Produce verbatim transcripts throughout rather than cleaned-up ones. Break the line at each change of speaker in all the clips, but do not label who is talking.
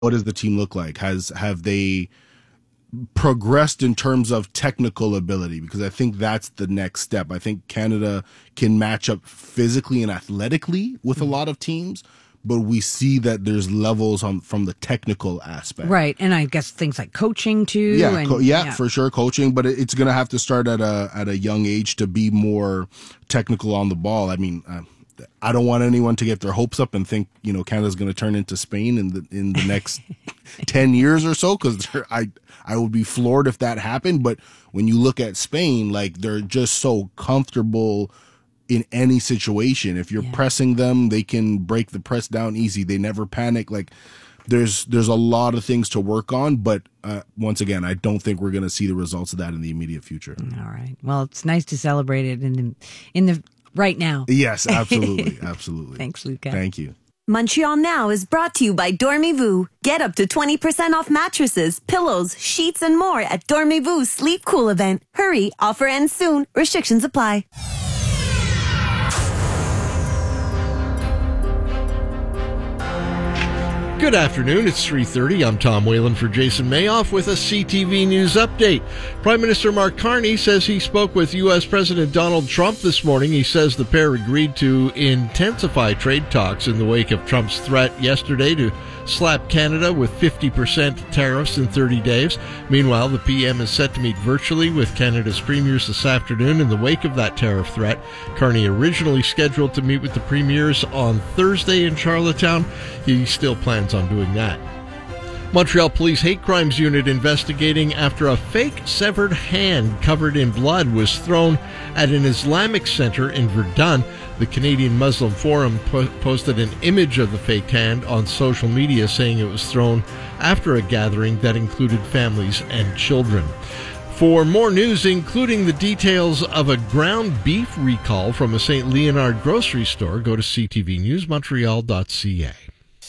what does the team look like? Has have they progressed in terms of technical ability? Because I think that's the next step. I think Canada can match up physically and athletically with a lot of teams, but we see that there's levels on from the technical aspect.
Right, and I guess things like coaching too.
Yeah,
and,
co- yeah,
yeah,
for sure, coaching, but it, it's going to have to start at a at a young age to be more technical on the ball. I mean, uh, I don't want anyone to get their hopes up and think, you know, Canada's going to turn into Spain in the in the next ten years or so, because I I would be floored if that happened. But when you look at Spain, like, they're just so comfortable in any situation. If you're yeah. pressing them, they can break the press down easy. They never panic. Like, there's there's a lot of things to work on, but uh, once again, I don't think we're going to see the results of that in the immediate future.
All right. Well, it's nice to celebrate it in the in the right now.
Yes, absolutely, absolutely.
Thanks, Luca.
Thank you.
Montreal Now is brought to you by Dormez-vous. Get up to twenty percent off mattresses, pillows, sheets, and more at Dormez-vous Sleep Cool event. Hurry, offer ends soon. Restrictions apply.
Good afternoon, it's three thirty. I'm Tom Whalen for Jason Mayoff with a C T V News update. Prime Minister Mark Carney says he spoke with U S President Donald Trump this morning. He says the pair agreed to intensify trade talks in the wake of Trump's threat yesterday to slap Canada with fifty percent tariffs in thirty days. Meanwhile, the P M is set to meet virtually with Canada's premiers this afternoon in the wake of that tariff threat. Carney originally scheduled to meet with the premiers on Thursday in Charlottetown. He still plans on doing that. Montreal Police Hate Crimes Unit investigating after a fake severed hand covered in blood was thrown at an Islamic center in Verdun. The Canadian Muslim Forum po- posted an image of the faked hand on social media, saying it was thrown after a gathering that included families and children. For more news, including the details of a ground beef recall from a Saint Leonard grocery store, go to c t v news montreal dot c a.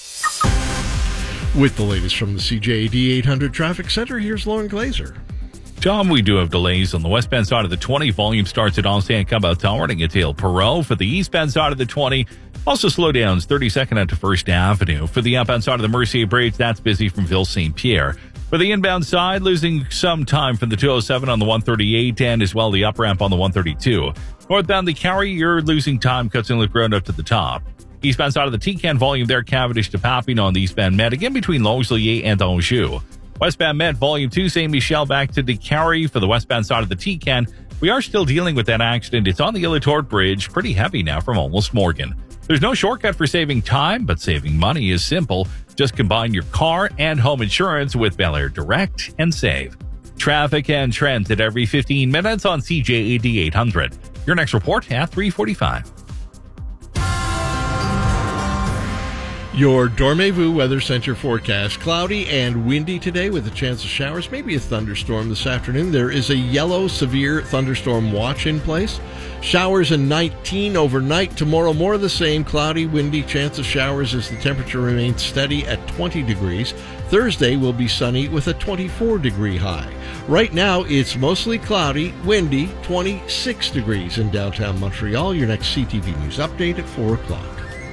With the latest from the C J A D eight hundred Traffic Center, here's Lauren Glazer.
Tom, we do have delays on the westbound side of the twenty. Volume starts at Ancien Cabot Tower and gets to Perot. For the eastbound side of the twenty, also slowdowns thirty-second onto First Avenue. For the outbound side of the Mercier Bridge, that's busy from Ville Saint Pierre. For the inbound side, losing some time from the two oh seven on the one thirty-eight and as well the up ramp on the one thirty-two. Northbound the Carry, you're losing time, cuts in Luke Road up to the top. Eastbound side of the T-Can, volume there, Cavendish to Papillon on the eastbound Met, again between Longueuil and Anjou. Westbound Met, volume two, Saint Michel back to the Carry. For the westbound side of the T-Can, we are still dealing with that accident. It's on the Illitorp Bridge, pretty heavy now from almost Morgan. There's no shortcut for saving time, but saving money is simple. Just combine your car and home insurance with Bel Air Direct and save. Traffic and trends at every fifteen minutes on C J A D eight hundred. Your next report at three forty-five.
Your Dormez-vous Weather Center forecast. Cloudy and windy today with a chance of showers, maybe a thunderstorm this afternoon. There is a yellow severe thunderstorm watch in place. Showers in nineteen overnight. Tomorrow more of the same. Cloudy, windy, chance of showers as the temperature remains steady at twenty degrees. Thursday will be sunny with a twenty-four degree high. Right now it's mostly cloudy, windy, twenty-six degrees in downtown Montreal. Your next C T V News update at four o'clock.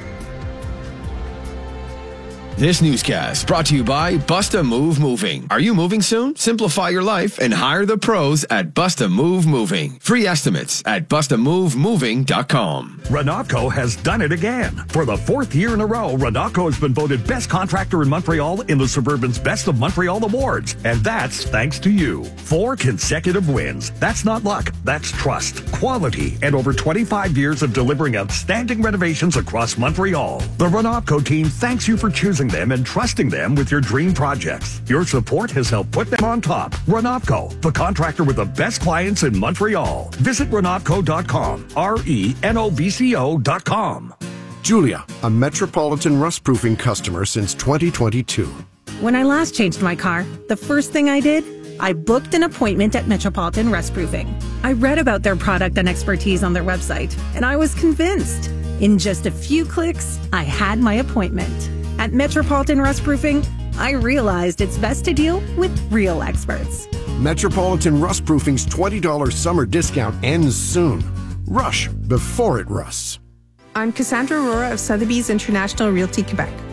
This newscast brought to you by Busta Move Moving. Are you moving soon? Simplify your life and hire the pros at Busta Move Moving. Free estimates at busta move moving dot com.
Renatco has done it again. For the fourth year in a row, Renatco has been voted best contractor in Montreal in the Suburban's Best of Montreal Awards. And that's thanks to you. Four consecutive wins. That's not luck. That's trust, quality, and over twenty-five years of delivering outstanding renovations across Montreal. The Renatco team thanks you for choosing them and trusting them with your dream projects. Your support has helped put them on top. Renatco, the contractor with the best clients in Montreal. Visit renatco dot com. R E N O V C O dot com.
Julia, a Metropolitan rust-proofing customer since twenty twenty-two.
When I last changed my car, the first thing I did, I booked an appointment at Metropolitan Rust Proofing. I read about their product and expertise on their website, and I was convinced. In just a few clicks, I had my appointment. At Metropolitan Rust Proofing, I realized it's best to deal with real experts.
Metropolitan Rust Proofing's twenty dollars summer discount ends soon. Rush before it rusts.
I'm Cassandra Aurora of Sotheby's International Realty Quebec.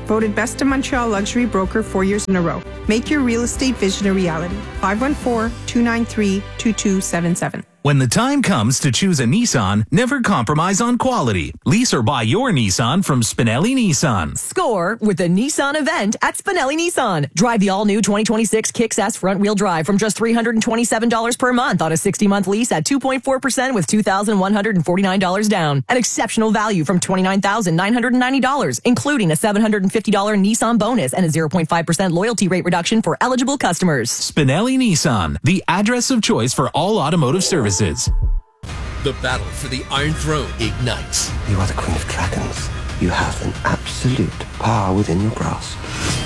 voted Best of Montreal Luxury Broker four years in a row. Make your real estate vision a reality. five one four, two nine three, two two seven seven.
When the time comes to choose a Nissan, never compromise on quality. Lease or buy your Nissan from Spinelli Nissan.
Score with the Nissan event at Spinelli Nissan. Drive the all-new twenty twenty-six Kicks S front-wheel drive from just three hundred twenty-seven dollars per month on a sixty-month lease at two point four percent with two thousand one hundred forty-nine dollars down. An exceptional value from twenty-nine thousand nine hundred ninety dollars, including a seven hundred fifty dollars Nissan bonus and a zero point five percent loyalty rate reduction for eligible customers.
Spinelli Nissan, the address of choice for all automotive services.
The battle for the Iron Throne ignites.
You are the Queen of Dragons. You have an absolute power within your grasp.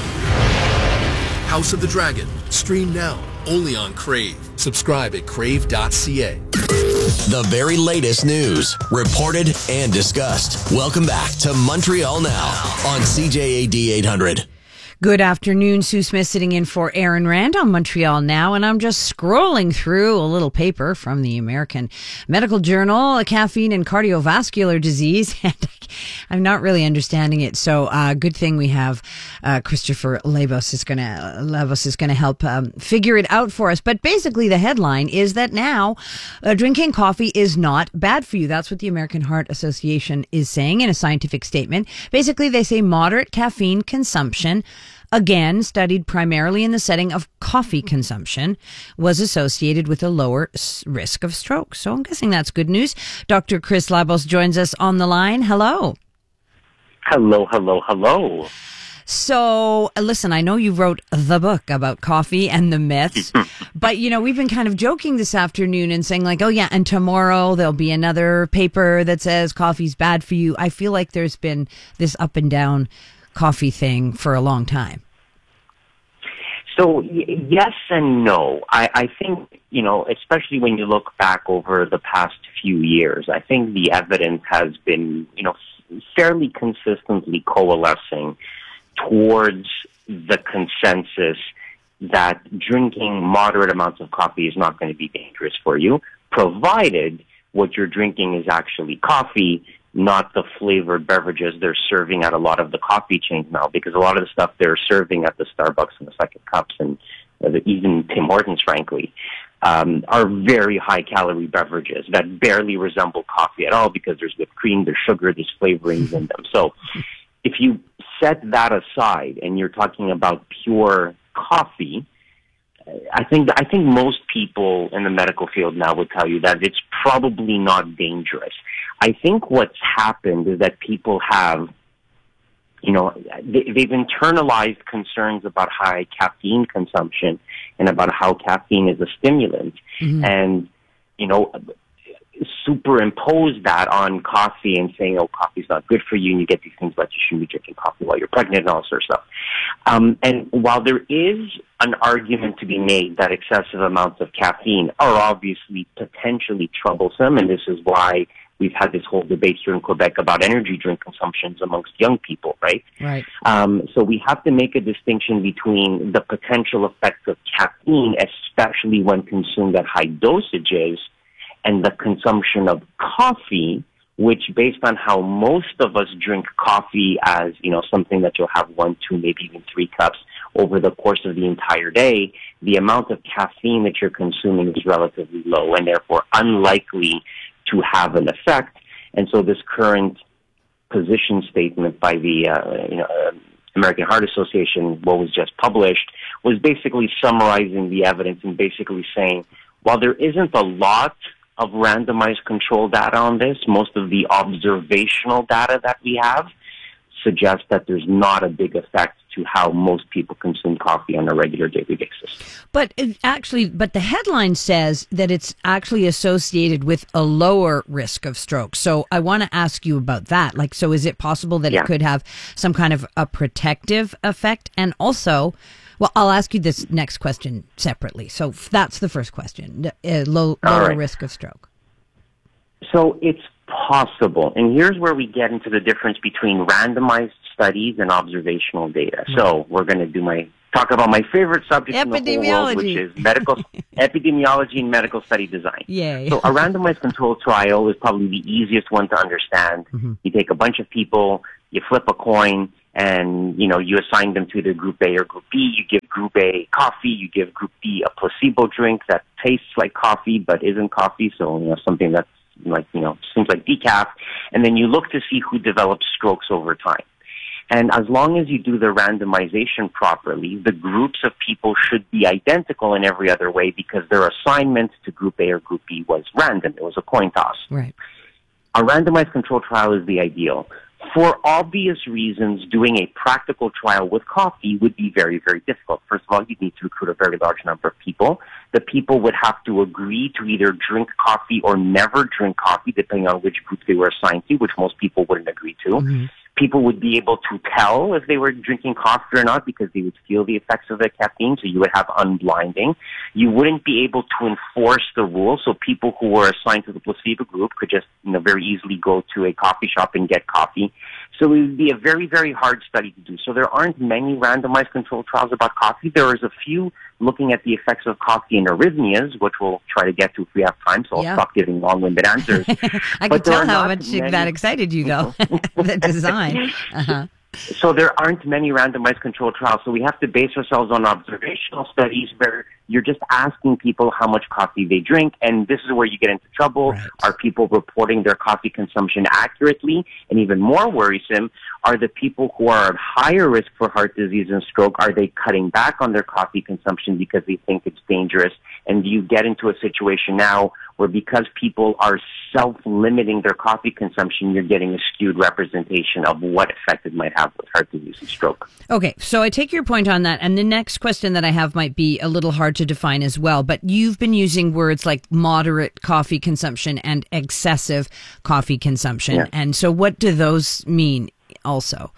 House of the Dragon. Stream now, only on Crave. Subscribe at crave dot c a.
The very latest news, reported and discussed. Welcome back to Montreal Now on C J A D eight hundred.
Good afternoon. Sue Smith sitting in for Aaron Rand on Montreal Now, and I'm just scrolling through a little paper from the American Medical Journal, Caffeine and Cardiovascular Disease, and I'm not really understanding it. So, uh, good thing we have uh, Christopher Labos is going to Labos is going to help um, figure it out for us. But basically, the headline is that now uh, drinking coffee is not bad for you. That's what the American Heart Association is saying in a scientific statement. Basically, they say moderate caffeine consumption, again, studied primarily in the setting of coffee consumption, was associated with a lower s- risk of stroke. So I'm guessing that's good news. Doctor Chris Labos joins us on the line. Hello.
Hello, hello, hello.
So, listen, I know you wrote the book about coffee and the myths, but, you know, we've been kind of joking this afternoon and saying like, oh, yeah, and tomorrow there'll be another paper that says coffee's bad for you. I feel like there's been this up and down coffee thing for a long time.
So y- yes and no. I, I think, you know, especially when you look back over the past few years, I think the evidence has been, you know, fairly consistently coalescing towards the consensus that drinking moderate amounts of coffee is not going to be dangerous for you, provided what you're drinking is actually coffee, not the flavored beverages they're serving at a lot of the coffee chains now, because a lot of the stuff they're serving at the Starbucks and the Second Cups and uh, the, even Tim Hortons, frankly, um, are very high-calorie beverages that barely resemble coffee at all because there's whipped cream, there's sugar, there's flavorings in them. So if you set that aside and you're talking about pure coffee, I think I think most people in the medical field now would tell you that it's probably not dangerous. I think what's happened is that people have, you know, they, they've internalized concerns about high caffeine consumption and about how caffeine is a stimulant, mm-hmm. and, you know, superimpose that on coffee and saying, oh, coffee's not good for you, and you get these things like you shouldn't be drinking coffee while you're pregnant and all sorts of stuff. Um, and while there is an argument to be made that excessive amounts of caffeine are obviously potentially troublesome, and this is why we've had this whole debate here in Quebec about energy drink consumptions amongst young people, right?
Right.
Um, so we have to make a distinction between the potential effects of caffeine, especially when consumed at high dosages, and the consumption of coffee, which based on how most of us drink coffee as, you know, something that you'll have one, two, maybe even three cups over the course of the entire day, the amount of caffeine that you're consuming is relatively low and therefore unlikely to have an effect. And so this current position statement by the uh, you know, uh, American Heart Association, what was just published, was basically summarizing the evidence and basically saying, while there isn't a lot of randomized control data on this, most of the observational data that we have suggests that there's not a big effect to how most people consume coffee on a regular daily basis.
But it actually, but the headline says that it's actually associated with a lower risk of stroke. So I want to ask you about that. Like, so is it possible that yeah. it could have some kind of a protective effect? And also, well, I'll ask you this next question separately. So that's the first question, uh, low, lower right. risk of stroke.
So it's possible. And here's where we get into the difference between randomized studies and observational data. Right. So we're going to do my talk about my favorite subject in the whole world, which is medical epidemiology and medical study design.
Yay.
So a randomized controlled trial is probably the easiest one to understand. Mm-hmm. You take a bunch of people, you flip a coin, and, you know, you assign them to either Group A or Group B. You give Group A coffee, you give Group B a placebo drink that tastes like coffee but isn't coffee, so, you know, something that's like, you know, seems like decaf, and then you look to see who develops strokes over time. And as long as you do the randomization properly, the groups of people should be identical in every other way because their assignment to Group A or Group B was random. It was a coin toss.
Right.
A randomized control trial is the ideal. For obvious reasons, doing a practical trial with coffee would be very, very difficult. First of all, you'd need to recruit a very large number of people. The people would have to agree to either drink coffee or never drink coffee, depending on which group they were assigned to, which most people wouldn't agree to. Mm-hmm. People would be able to tell if they were drinking coffee or not because they would feel the effects of the caffeine, so you would have unblinding. You wouldn't be able to enforce the rules, so people who were assigned to the placebo group could just, you know, very easily go to a coffee shop and get coffee. So it would be a very, very hard study to do. So there aren't many randomized controlled trials about coffee. There is a few looking at the effects of coffee in arrhythmias, which we'll try to get to if we have time, so I'll yeah. stop giving long-winded answers.
I can tell how much many... that excited you, though, the design. Uh-huh.
So there aren't many randomized controlled trials, so we have to base ourselves on observational studies where you're just asking people how much coffee they drink, and this is where you get into trouble. Right. Are people reporting their coffee consumption accurately? And even more worrisome, are the people who are at higher risk for heart disease and stroke, are they cutting back on their coffee consumption because they think it's dangerous? And you get into a situation now where because people are self-limiting their coffee consumption, you're getting a skewed representation of what effect it might have with heart disease and stroke.
Okay, so I take your point on that. And the next question that I have might be a little hard to define as well, but you've been using words like moderate coffee consumption and excessive coffee consumption. Yeah. And so what do those mean also?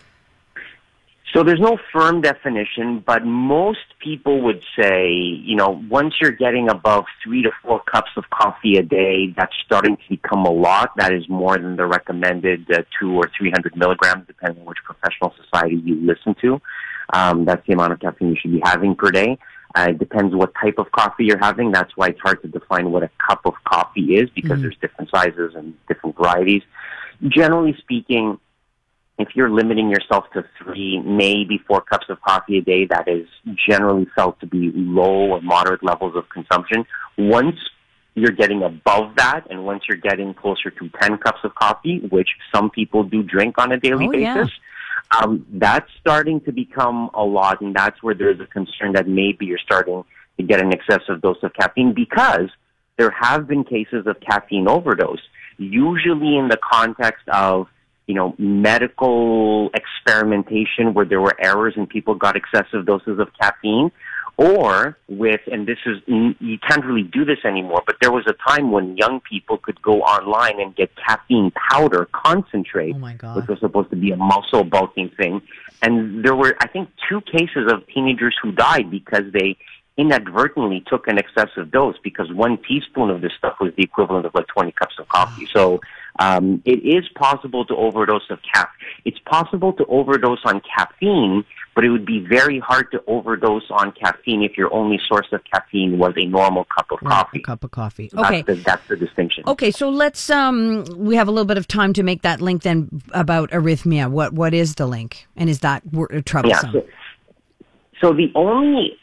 So there's no firm definition, but most people would say, you know, once you're getting above three to four cups of coffee a day, that's starting to become a lot. That is more than the recommended uh, two or three hundred milligrams, depending on which professional society you listen to. Um, that's the amount of caffeine you should be having per day. Uh, it depends what type of coffee you're having. That's why it's hard to define what a cup of coffee is because mm-hmm. there's different sizes and different varieties. Generally speaking, if you're limiting yourself to three, maybe four cups of coffee a day, that is generally felt to be low or moderate levels of consumption. Once you're getting above that, and once you're getting closer to ten cups of coffee, which some people do drink on a daily
oh,
basis,
yeah.
um, that's starting to become a lot, and that's where there's a concern that maybe you're starting to get an excessive dose of caffeine because there have been cases of caffeine overdose, usually in the context of you know, medical experimentation where there were errors and people got excessive doses of caffeine, or with, and this is, you can't really do this anymore, but there was a time when young people could go online and get caffeine powder concentrate,
oh my God.
which was supposed to be a muscle bulking thing. And there were, I think, two cases of teenagers who died because they inadvertently took an excessive dose because one teaspoon of this stuff was the equivalent of like twenty cups of coffee. So um, it is possible to overdose of caffeine. It's possible to overdose on caffeine, but it would be very hard to overdose on caffeine if your only source of caffeine was a normal cup of
right,
coffee.
A cup of coffee.
So
okay.
That's the, that's the distinction.
Okay, so let's, um, we have a little bit of time to make that link then about arrhythmia. What What is the link? And is that troublesome?
Yeah, so, so the only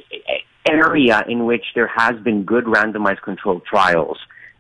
area in which there has been good randomized controlled trials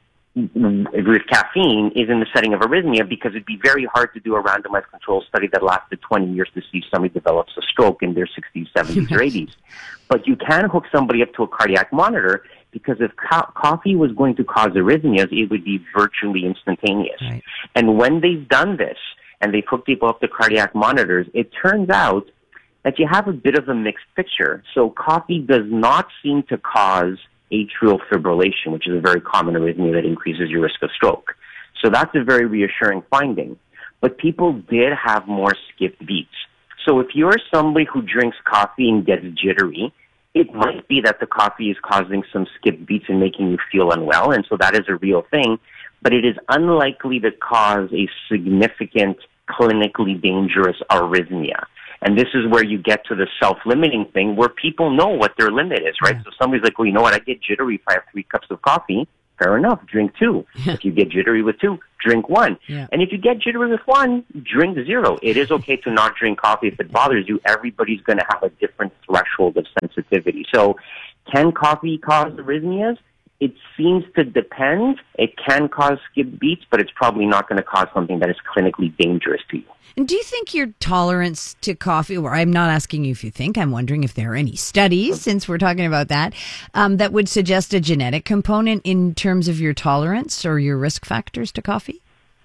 with caffeine is in the setting of arrhythmia because it'd be very hard to do a randomized control study that lasted twenty years to see if somebody develops a stroke in their sixties, seventies, or eighties. But you can hook somebody up to a cardiac monitor because if co- coffee was going to cause arrhythmias, it would be virtually instantaneous.
Right.
And when they've done this and they've hooked people up to cardiac monitors, it turns out that you have a bit of a mixed picture. So coffee does not seem to cause atrial fibrillation, which is a very common arrhythmia that increases your risk of stroke. So that's a very reassuring finding. But people did have more skipped beats. So if you're somebody who drinks coffee and gets jittery, it might be that the coffee is causing some skipped beats and making you feel unwell, and so that is a real thing. But it is unlikely to cause a significant clinically dangerous arrhythmia. And this is where you get to the self-limiting thing where people know what their limit is, right? Yeah. So somebody's like, well, you know what, I get jittery if I have three cups of coffee. Fair enough, drink two. If you get jittery with two, drink one.
Yeah.
And if you get jittery with one, drink zero. It is okay to not drink coffee if it bothers you. Everybody's going to have a different threshold of sensitivity. So can coffee cause arrhythmias? It seems to depend. It can cause skip beats, but it's probably not going to cause something that is clinically dangerous to you.
And do you think your tolerance to coffee, or I'm not asking you if you think, I'm wondering if there are any studies, since we're talking about that, um, that would suggest a genetic component in terms of your tolerance or your risk factors to coffee?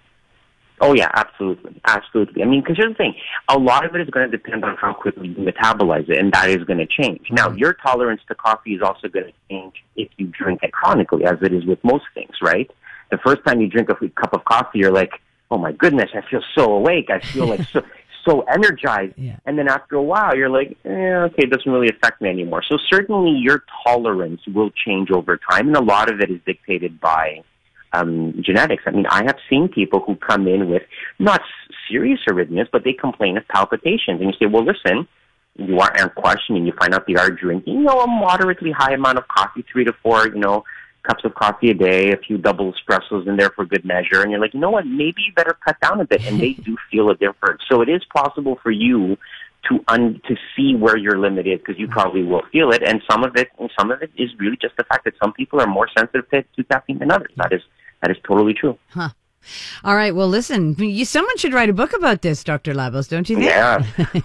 Oh, yeah, absolutely. Absolutely. I mean, because here's the thing. A lot of it is going to depend on how quickly you metabolize it, and that is going to change. Now, your tolerance to coffee is also going to change if you drink it chronically, as it is with most things, right? The first time you drink a cup of coffee, you're like, oh, my goodness, I feel so awake. I feel like so so energized.
Yeah.
And then after a while, you're like, eh, okay, it doesn't really affect me anymore. So certainly your tolerance will change over time, and a lot of it is dictated by Um, genetics. I mean, I have seen people who come in with not serious arrhythmias, but they complain of palpitations. And you say, well, listen, you are in question and you find out they are drinking, you know, a moderately high amount of coffee, three to four, you know, cups of coffee a day, a few double espressos in there for good measure. And you're like, you know what, maybe you better cut down a bit. And they do feel a difference. So it is possible for you to un- to see where your limit is, because you probably will feel it. And some of it, and some of it is really just the fact that some people are more sensitive to, to caffeine than others. That is That is totally true.
Huh. All right. Well, listen, you, someone should write a book about this, Doctor Labos, don't you think?
Yeah.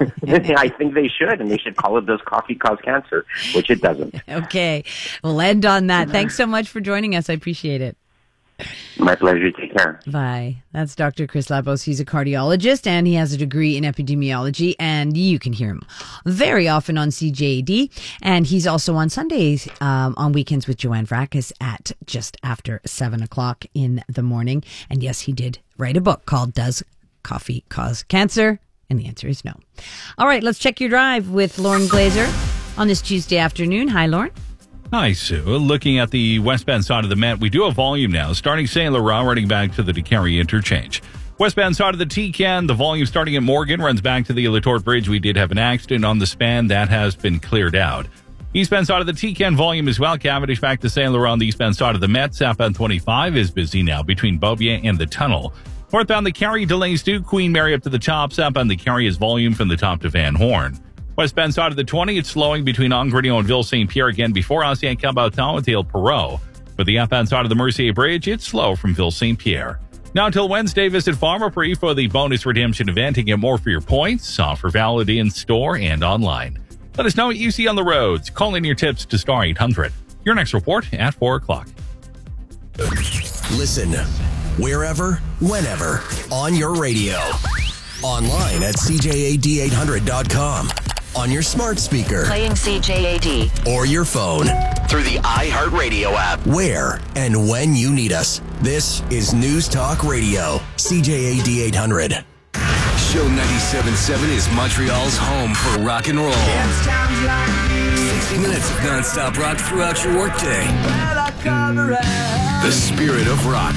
I think they should, and they should call it Does Coffee Cause Cancer, which it doesn't.
Okay. We'll end on that. Thanks so much for joining us. I appreciate it.
My pleasure. Take care.
Bye. That's Doctor Chris Labos. He's a cardiologist and he has a degree in epidemiology, and you can hear him very often on C J A D. And he's also on Sundays, um, on weekends with Joanne Vrackus at just after seven o'clock in the morning. And yes, he did write a book called Does Coffee Cause Cancer? And the answer is no. All right, let's check your drive with Lauren Glazer on this Tuesday afternoon. Hi, Lauren.
Hi, Sue. Looking at the westbound side of the Met, we do have volume now, starting Saint Laurent, running back to the DeCarry interchange. Westbound side of the T-Can, the volume starting at Morgan runs back to the Latour Bridge. We did have an accident on the span. That has been cleared out. Eastbound side of the T-Can volume as well. Cavendish back to Saint Laurent. The eastbound side of the Met. Southbound twenty-five is busy now between Beaubien and the tunnel. Northbound the Carry delays to Queen Mary up to the top. Southbound the Carry is volume from the top to Van Horn. Westbound side of the twenty, it's slowing between Angrignon and Ville Saint Pierre again before Ancien Caboton until Perot. For the outbound side of the Mercier Bridge, it's slow from Ville Saint Pierre. Now until Wednesday, visit Pharmaprix for the bonus redemption event and get more for your points. Offer valid in store and online. Let us know what you see on the roads. Call in your tips to star eight hundred. Your next report at four o'clock.
Listen wherever, whenever, on your radio. Online at C J A D eight hundred dot com. On your smart speaker.
Playing C J A D.
Or your phone. Through the iHeartRadio app. Where and when you need us. This is News Talk Radio. C J A D eight hundred.
Show ninety-seven point seven is Montreal's home for rock and roll. sixty minutes of nonstop rock throughout your workday. The spirit of rock.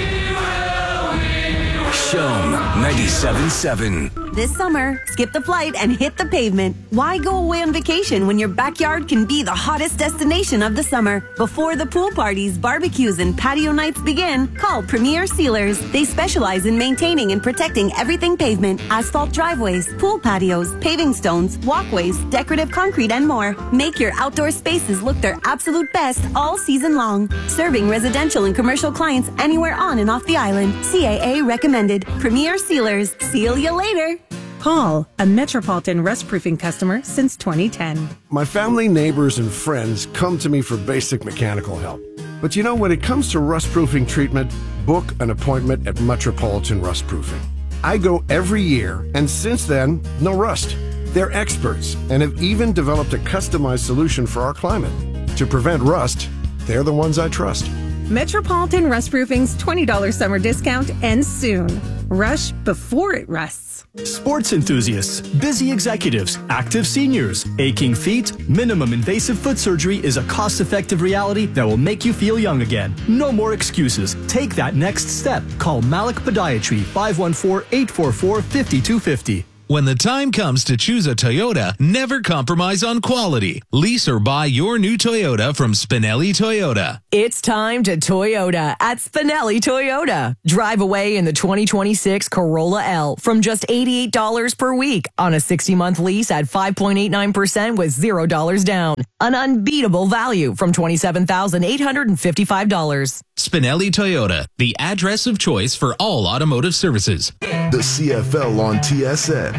Show ninety-seven point seven.
This summer, skip the flight and hit the pavement. Why go away on vacation when your backyard can be the hottest destination of the summer? Before the pool parties, barbecues, and patio nights begin, call Premier Sealers. They specialize in maintaining and protecting everything pavement, asphalt driveways, pool patios, paving stones, walkways, decorative concrete, and more. Make your outdoor spaces look their absolute best all season long. Serving residential and commercial clients anywhere on and off the island. C A A recommended. Premier Sealers. Seal you later.
Paul, a Metropolitan Rust Proofing customer since twenty ten.
My family, neighbors, and friends come to me for basic mechanical help. But you know, when it comes to rust proofing treatment, book an appointment at Metropolitan Rust Proofing. I go every year, and since then, no rust. They're experts and have even developed a customized solution for our climate. To prevent rust, they're the ones I trust.
Metropolitan Rust Proofing's twenty dollars summer discount ends soon. Rush before it rusts.
Sports enthusiasts, busy executives, active seniors, aching feet, minimum invasive foot surgery is a cost-effective reality that will make you feel young again. No more excuses. Take that next step. Call Malik Podiatry, five one four, eight four four, five two five zero.
When the time comes to choose a Toyota, never compromise on quality. Lease or buy your new Toyota from Spinelli Toyota.
It's time to Toyota at Spinelli Toyota. Drive away in the twenty twenty-six Corolla L from just eighty-eight dollars per week on a sixty-month lease at five point eight nine percent with zero dollars down. An unbeatable value from twenty-seven thousand eight hundred fifty-five dollars.
Spinelli Toyota, the address of choice for all automotive services.
The C F L on T S N.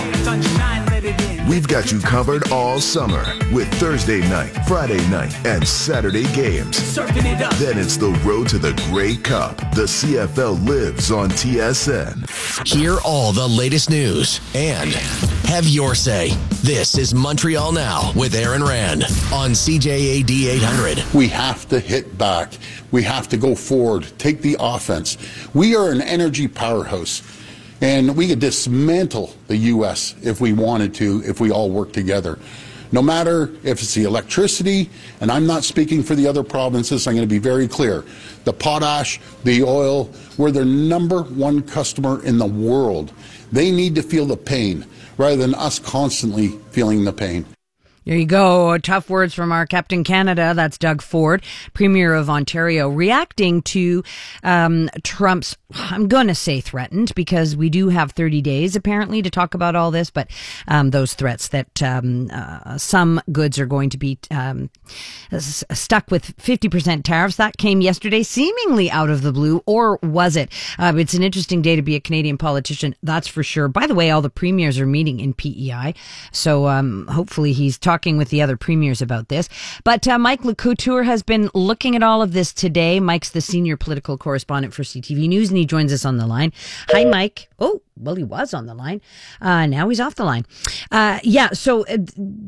We've got you covered all summer with Thursday night, Friday night, and Saturday games. Then it's the road to the Grey Cup. The C F L lives on T S N.
Hear all the latest news and have your say. This is Montreal Now with Aaron Rand on C J A D eight hundred.
We have to hit back. We have to go forward, take the offense. We are an energy powerhouse. And we could dismantle the U S if we wanted to, if we all work together. No matter if it's the electricity, and I'm not speaking for the other provinces, I'm going to be very clear. The potash, the oil, we're their number one customer in the world. They need to feel the pain rather than us constantly feeling the pain.
There you go. Tough words from our Captain Canada. That's Doug Ford, Premier of Ontario, reacting to um, Trump's, I'm going to say threatened, because we do have thirty days apparently to talk about all this, but um, those threats that um, uh, some goods are going to be um, s- stuck with fifty percent tariffs. That came yesterday, seemingly out of the blue, or was it? Uh, it's an interesting day to be a Canadian politician, that's for sure. By the way, all the premiers are meeting in P E I, so um, hopefully he's talking talking with the other premiers about this. But uh, Mike LeCouture has been looking at all of this today. Mike's the senior political correspondent for C T V News, and he joins us on the line. Hi, Mike. Oh, well, he was on the line. Uh, now he's off the line. Uh, yeah, so uh,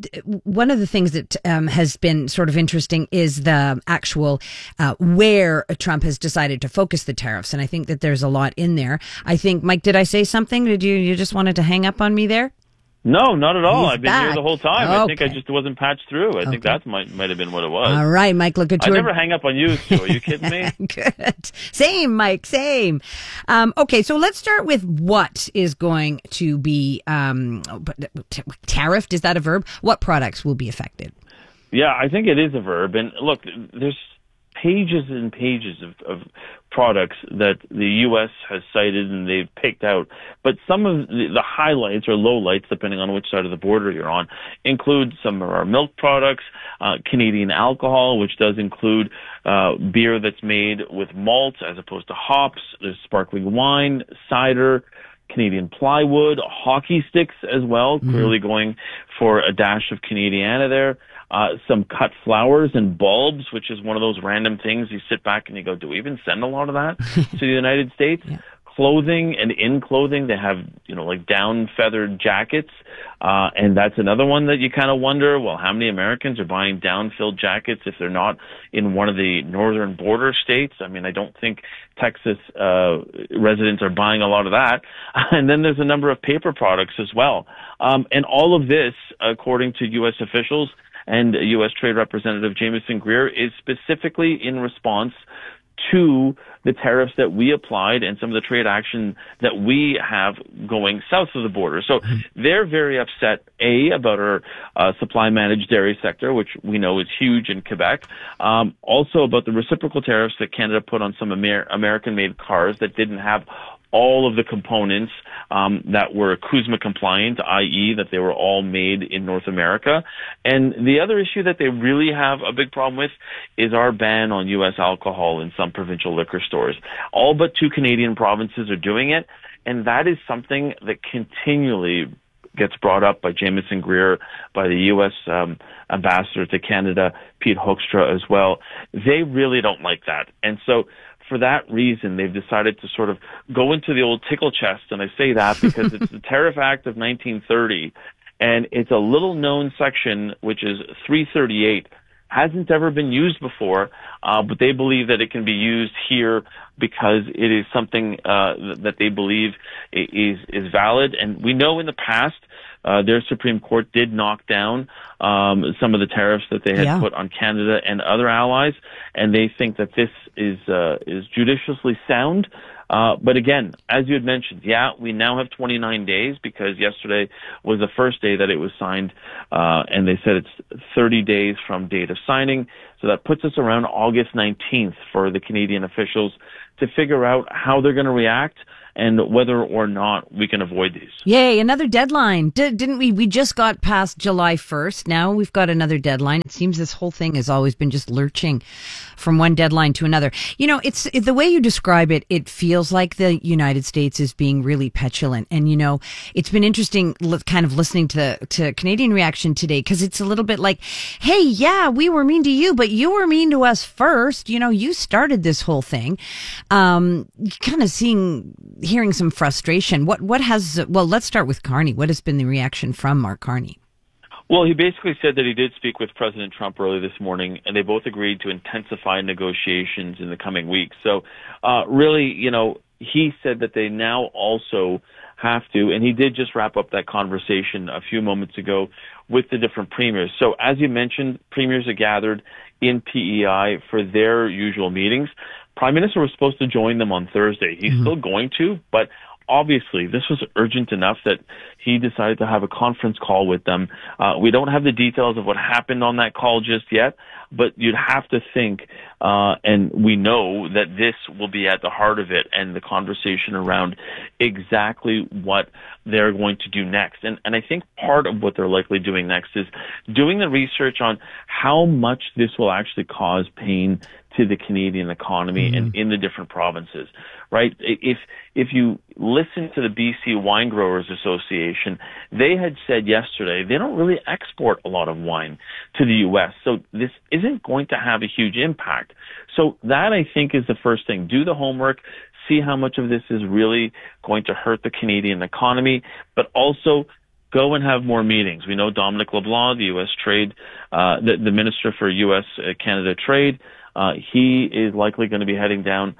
one of the things that um, has been sort of interesting is the actual uh, where Trump has decided to focus the tariffs, and I think that there's a lot in there. I think, Mike, did I say something? Did you, you just wanted to hang up on me there?
No, not at all.
He's
I've been
back.
here the whole time.
Okay.
I think I just wasn't patched through. I
Okay.
think that might might have been what it was.
All right, Mike LeCouture.
I never hang up on you, Stu. Are you kidding me?
Good. Same, Mike, same. Um, okay, so let's start with what is going to be um, tariffed. Is that a verb? What products will be affected?
Yeah, I think it is a verb. And look, there's pages and pages of, of products that the U S has cited and they've picked out. But some of the, the highlights or lowlights, depending on which side of the border you're on, include some of our milk products, uh, Canadian alcohol, which does include uh, beer that's made with malt as opposed to hops. There's sparkling wine, cider, Canadian plywood, hockey sticks as well, mm-hmm. clearly going for a dash of Canadiana there. Uh, some cut flowers and bulbs, which is one of those random things you sit back and you go, do we even send a lot of that to the United States? Yeah. Clothing and in clothing, they have, you know, like down feathered jackets. Uh, and that's another one that you kind of wonder, well, how many Americans are buying down filled jackets if they're not in one of the northern border states? I mean, I don't think Texas, uh, residents are buying a lot of that. And then there's a number of paper products as well. Um, and all of this, according to U S officials, and U S Trade Representative Jamieson Greer, is specifically in response to the tariffs that we applied and some of the trade action that we have going south of the border. So they're very upset, A, about our uh, supply managed dairy sector, which we know is huge in Quebec. Um, also about the reciprocal tariffs that Canada put on some Amer- American-made cars that didn't have all of the components um, that were CUSMA compliant, that is that they were all made in North America. And the other issue that they really have a big problem with is our ban on U S alcohol in some provincial liquor stores. All but two Canadian provinces are doing it, and that is something that continually gets brought up by Jamieson Greer, by the U S um, ambassador to Canada, Pete Hoekstra as well. They really don't like that. And so for that reason, they've decided to sort of go into the old tickle chest, and I say that because it's the Tariff Act of nineteen thirty, and it's a little-known section, which is three thirty-eight. Hasn't ever been used before, uh, but they believe that it can be used here because it is something uh, that they believe is is valid. And we know in the past, Uh, their Supreme Court did knock down um, some of the tariffs that they had yeah. put on Canada and other allies, and they think that this is uh, is judiciously sound. Uh, but again, as you had mentioned, yeah, we now have twenty-nine days because yesterday was the first day that it was signed, uh, and they said it's thirty days from date of signing. So that puts us around August nineteenth for the Canadian officials to figure out how they're going to react and whether or not we can avoid these.
Yay, another deadline. D- didn't we? We just got past July first. Now we've got another deadline. It seems this whole thing has always been just lurching from one deadline to another. You know, it's it, the way you describe it, it feels like the United States is being really petulant. And, you know, it's been interesting li- kind of listening to, to Canadian reaction today because it's a little bit like, hey, yeah, we were mean to you, but you were mean to us first. You know, you started this whole thing. Um, kind of seeing... hearing some frustration. What what has, well, let's start with Carney. What has been the reaction from Mark Carney?
Well, he basically said that he did speak with President Trump early this morning, and they both agreed to intensify negotiations in the coming weeks. So, uh, really, you know, he said that they now also have to, and he did just wrap up that conversation a few moments ago with the different premiers. So, as you mentioned, premiers are gathered in P E I for their usual meetings. Prime Minister was supposed to join them on Thursday. He's mm-hmm. still going to, but obviously this was urgent enough that he decided to have a conference call with them. Uh, we don't have the details of what happened on that call just yet, but you'd have to think, uh, and we know that this will be at the heart of it and the conversation around exactly what they're going to do next. And, and I think part of what they're likely doing next is doing the research on how much this will actually cause pain to the Canadian economy mm-hmm. and in the different provinces, right? If if you listen to the B C Wine Growers Association, they had said yesterday they don't really export a lot of wine to the U S, so this isn't going to have a huge impact. So that, I think, is the first thing. Do the homework, see how much of this is really going to hurt the Canadian economy, but also go and have more meetings. We know Dominic LeBlanc, the U S Trade, uh, the, the Minister for U S Canada Trade, Uh, he is likely going to be heading down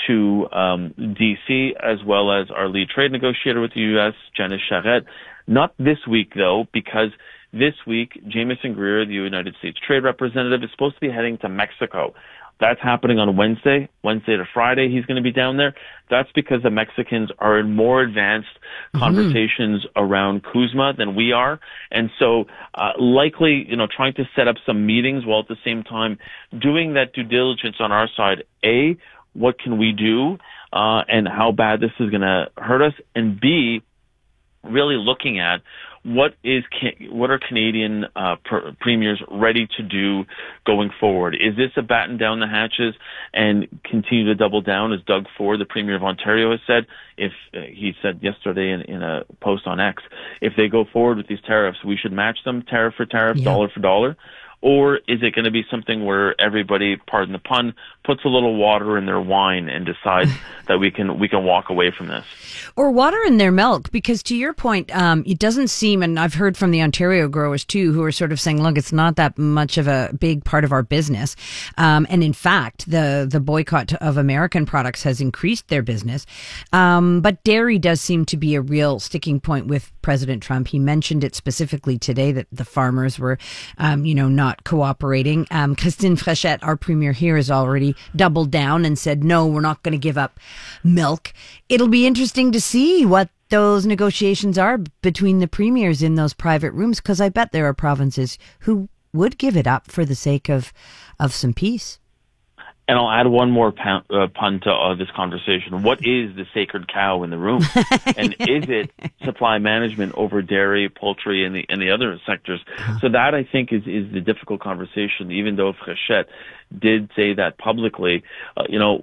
to um, D C, as well as our lead trade negotiator with the U S, Janice Charette. Not this week, though, because this week, Jamieson Greer, the United States Trade Representative, is supposed to be heading to Mexico. That's happening on Wednesday, Wednesday to Friday. He's going to be down there. That's because the Mexicans are in more advanced mm-hmm. conversations around CUSMA than we are. And so, uh, likely, you know, trying to set up some meetings while at the same time doing that due diligence on our side. A, what can we do, uh, and how bad this is going to hurt us? And B, really looking at what is what are Canadian uh, pr- premiers ready to do going forward? Is this a batten down the hatches and continue to double down, as Doug Ford, the Premier of Ontario, has said? If uh, he said yesterday in, in a post on X, if they go forward with these tariffs, we should match them tariff for tariff, yeah. dollar for dollar. Or is it going to be something where everybody, pardon the pun, puts a little water in their wine and decides that we can we can walk away from this?
Or water in their milk, because to your point, um, it doesn't seem, and I've heard from the Ontario growers too, who are sort of saying, look, it's not that much of a big part of our business. Um, and in fact, the, the boycott of American products has increased their business. Um, but dairy does seem to be a real sticking point with President Trump. He mentioned it specifically today that the farmers were, um, you know, not cooperating. Um, Christine Frechette, our premier here, has already doubled down and said, no, we're not going to give up milk. It'll be interesting to see what those negotiations are between the premiers in those private rooms, because I bet there are provinces who would give it up for the sake of, of some peace.
And I'll add one more pun, uh, pun to uh, this conversation. What is the sacred cow in the room? And is it supply management over dairy, poultry, and the and the other sectors? So that, I think, is, is the difficult conversation, even though Frechette did say that publicly. Uh, you know,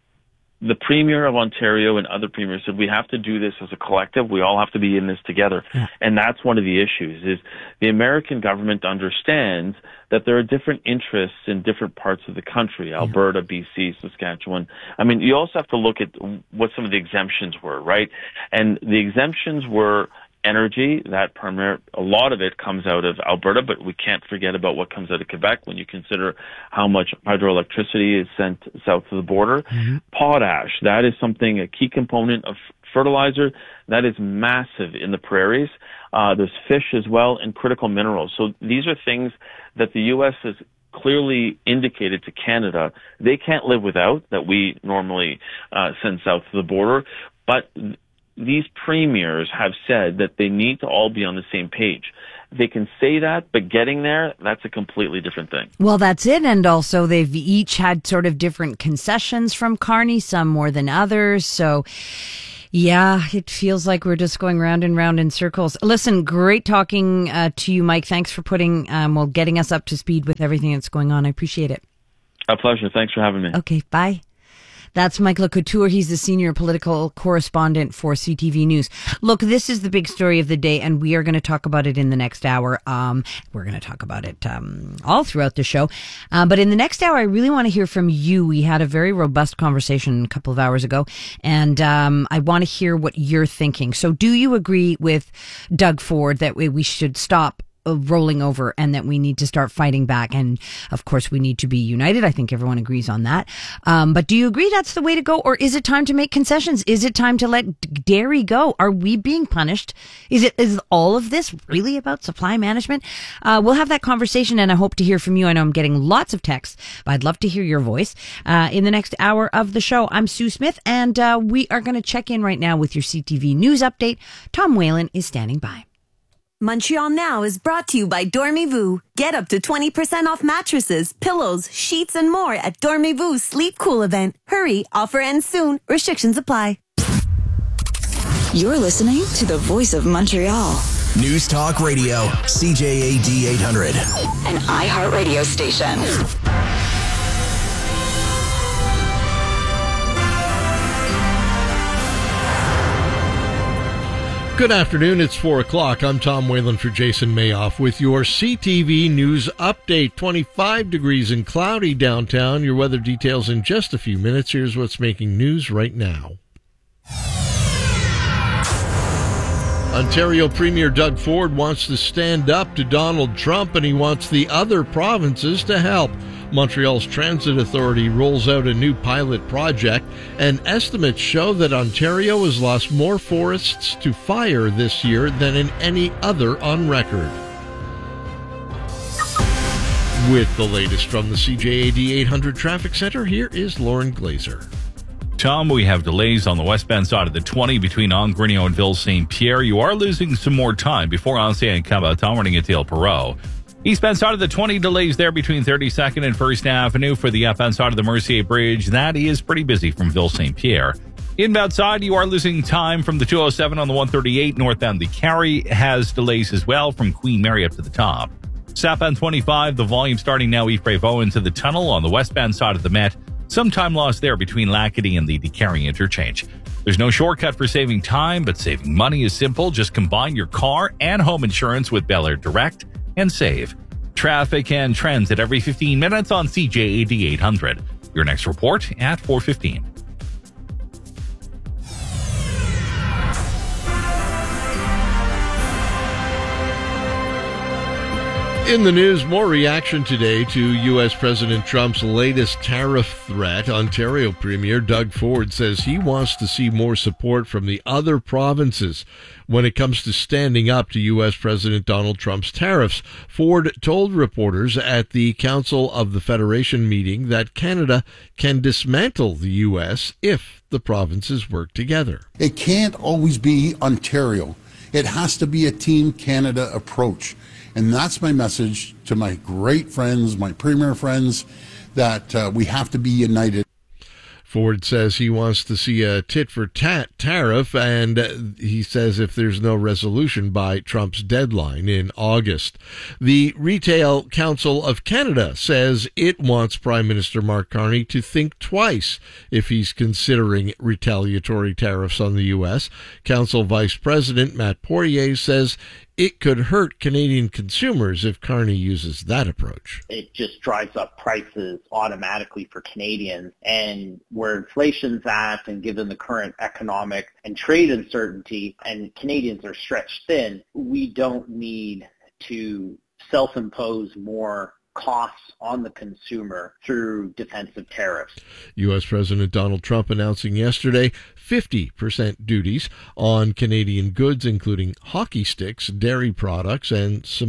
the Premier of Ontario and other premiers said we have to do this as a collective. We all have to be in this together. Yeah. And that's one of the issues, is the American government understands that there are different interests in different parts of the country, Alberta, yeah. B C, Saskatchewan. I mean, you also have to look at what some of the exemptions were, right? And the exemptions were energy, that primary, a lot of it comes out of Alberta, but we can't forget about what comes out of Quebec when you consider how much hydroelectricity is sent south of the border. Mm-hmm. Potash, that is something, a key component of fertilizer, that is massive in the prairies. Uh, there's fish as well, and critical minerals. So these are things that the U S has clearly indicated to Canada they can't live without, that we normally uh, send south of the border. But th- these premiers have said that they need to all be on the same page. They can say that, but getting there, that's a completely different thing.
Well, that's it. And also, they've each had sort of different concessions from Carney, some more than others. So, yeah, it feels like we're just going round and round in circles. Listen, great talking uh, to you, Mike. Thanks for putting, um, well, getting us up to speed with everything that's going on. I appreciate it.
A pleasure. Thanks for having me.
Okay, bye. That's Mike LeCouture. He's the senior political correspondent for C T V News. Look, this is the big story of the day, and we are going to talk about it in the next hour. Um, we're going to talk about it um, all throughout the show. Uh, but in the next hour, I really want to hear from you. We had a very robust conversation a couple of hours ago, and um, I want to hear what you're thinking. So do you agree with Doug Ford that we, we should stop rolling over and that we need to start fighting back? And of course we need to be united. I think everyone agrees on that. Um, but do you agree that's the way to go? Or is it time to make concessions? Is it time to let dairy go? Are we being punished? Is it, is all of this really about supply management? Uh, we'll have that conversation, and I hope to hear from you. I know I'm getting lots of texts, but I'd love to hear your voice uh, in the next hour of the show. I'm Sue Smith, and uh, we are going to check in right now with your C T V News update. Tom Whalen is standing by.
Montreal Now is brought to you by Dormez-vous. Get up to twenty percent off mattresses, pillows, sheets, and more at Dormez-vous Sleep Cool event. Hurry, offer ends soon. Restrictions apply.
You're listening to the voice of Montreal.
News Talk Radio, C J A D eight hundred.
An iHeartRadio station.
Good afternoon. It's four o'clock. I'm Tom Whalen for Jason Mayoff with your C T V News update. twenty-five degrees and cloudy downtown. Your weather details in just a few minutes. Here's what's making news right now. Ontario Premier Doug Ford wants to stand up to Donald Trump, and he wants the other provinces to help. Montreal's Transit Authority rolls out a new pilot project, and estimates show that Ontario has lost more forests to fire this year than in any other on record. With the latest from the C J A D eight hundred Traffic Center, here is Lauren Glazer.
Tom, we have delays on the westbound side of the twenty between Angrigno and Ville Saint Pierre. You are losing some more time before Ancien and Caboton running at Dale Perot. Eastbound side of the twenty, delays there between thirty-second and First Avenue. For the outbound side of the Mercier Bridge, that is pretty busy from Ville Saint Pierre. Inbound side, you are losing time from the two oh seven on the one thirty-eight. Northbound, the Carry has delays as well from Queen Mary up to the top. Southbound twenty-five, the volume starting now Yves Prévost into the tunnel on the westbound side of the Met. Some time lost there between Lacadie and the DeCarry interchange. There's no shortcut for saving time, but saving money is simple. Just combine your car and home insurance with Bel Air Direct and save. Traffic and trends at every fifteen minutes on C J A D eight hundred. Your next report at four fifteen.
In the news, more reaction today to U S. President Trump's latest tariff threat. Ontario Premier Doug Ford says he wants to see more support from the other provinces when it comes to standing up to U S. President Donald Trump's tariffs. Ford told reporters at the Council of the Federation meeting that Canada can dismantle the U S if the provinces work together.
It can't always be Ontario. It has to be a Team Canada approach. And that's my message to my great friends, my premier friends, that uh, we have to be united.
Ford says he wants to see a tit-for-tat tariff, and he says if there's no resolution by Trump's deadline in August. The Retail Council of Canada says it wants Prime Minister Mark Carney to think twice if he's considering retaliatory tariffs on the U S. Council Vice President Matt Poirier says it could hurt Canadian consumers if Carney uses that approach.
It just drives up prices automatically for Canadians. And where inflation's at, and given the current economic and trade uncertainty, and Canadians are stretched thin, we don't need to self-impose more costs on the consumer through defensive tariffs.
U S. President Donald Trump announcing yesterday fifty percent duties on Canadian goods, including hockey sticks, dairy products, and cement.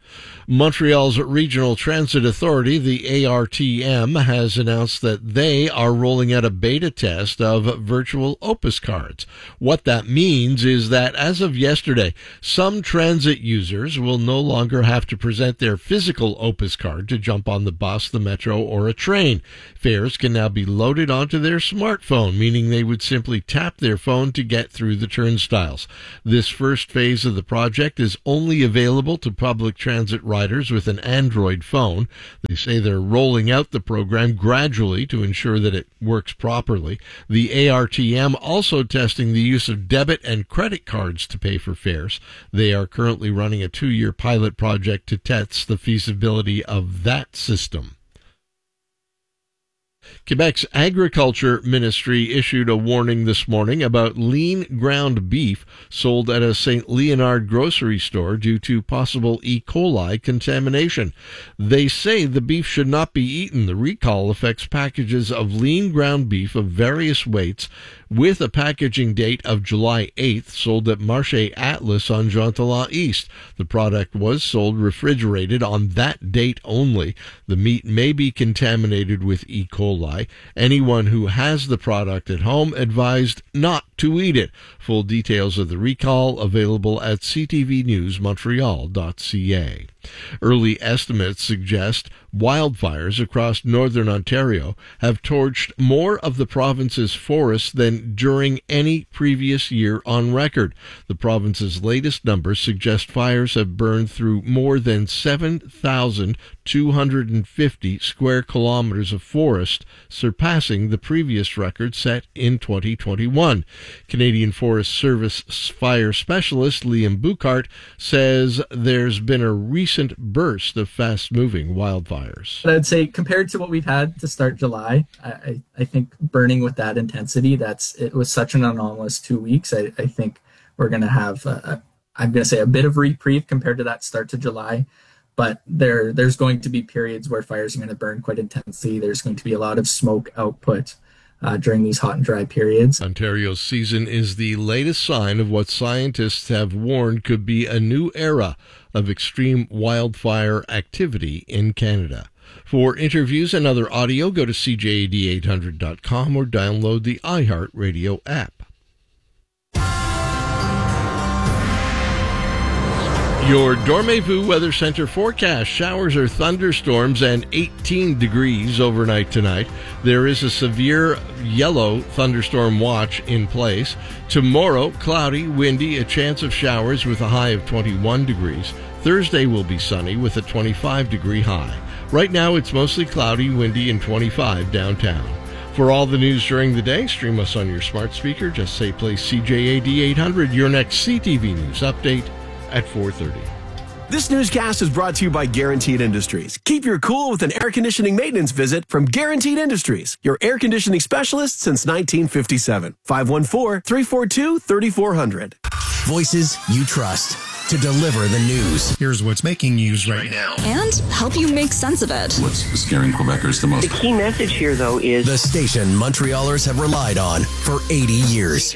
Montreal's Regional Transit Authority, the A R T M, has announced that they are rolling out a beta test of virtual Opus cards. What that means is that as of yesterday, some transit users will no longer have to present their physical Opus card to jump on the bus, the metro, or a train. Fares can now be loaded onto their smartphone, meaning they would simply tap their phone to get through the turnstiles. This first phase of the project is only available to public transit riders with an Android phone. They say they're rolling out the program gradually to ensure that it works properly. The A R T M also testing the use of debit and credit cards to pay for fares. They are currently running a two-year pilot project to test the feasibility of that system. Quebec's Agriculture Ministry issued a warning this morning about lean ground beef sold at a Saint Leonard grocery store due to possible E. coli contamination. They say the beef should not be eaten. The recall affects packages of lean ground beef of various weights with a packaging date of July eighth sold at Marché Atlas on Jean Talon East. The product was sold refrigerated on that date only. The meat may be contaminated with E. coli. Anyone who has the product at home advised not to eat it. Full details of the recall available at c t v news montreal dot c a. Early estimates suggest wildfires across northern Ontario have torched more of the province's forests than during any previous year on record. The province's latest numbers suggest fires have burned through more than seven thousand two hundred fifty square kilometers of forest, surpassing the previous record set in twenty twenty-one. Canadian Forest Service fire specialist Liam Buchart says there's been a recent burst of fast-moving wildfires.
But I'd say compared to what we've had to start July, I, I think burning with that intensity, that's it was such an anomalous two weeks. I, I think we're going to have, a, a, I'm going to say, a bit of reprieve compared to that start to July. But there, there's going to be periods where fires are going to burn quite intensely. There's going to be a lot of smoke output Uh, during these hot and dry periods.
Ontario's season is the latest sign of what scientists have warned could be a new era of extreme wildfire activity in Canada. For interviews and other audio, go to c j a d eight hundred dot com or download the iHeartRadio app. Your Dormez-vous Weather Center forecast: showers or thunderstorms and eighteen degrees overnight tonight. There is a severe yellow thunderstorm watch in place. Tomorrow, cloudy, windy, a chance of showers with a high of twenty-one degrees. Thursday will be sunny with a twenty-five degree high. Right now, it's mostly cloudy, windy, and twenty-five downtown. For all the news during the day, stream us on your smart speaker. Just say play C J A D eight hundred. Your next C T V News update at four thirty.
This newscast is brought to you by Guaranteed Industries. Keep your cool with an air conditioning maintenance visit from Guaranteed Industries, your air conditioning specialist since nineteen fifty-seven. five one four, three four two, three four zero zero.
Voices you trust to deliver the news.
Here's what's making news right now.
And help you make sense of it.
What's scaring Quebecers the most?
The key message here, though, is
the station Montrealers have relied on for eighty years.